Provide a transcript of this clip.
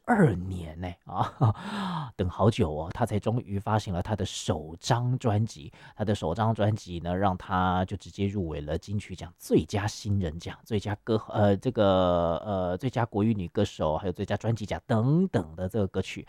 年呢等好久哦，他才终于发行了他的首张专辑。他的首张专辑呢，让他就直接入围了金曲奖最佳新人奖、最佳最佳国语女歌手，还有最佳专辑奖等等的这个歌曲。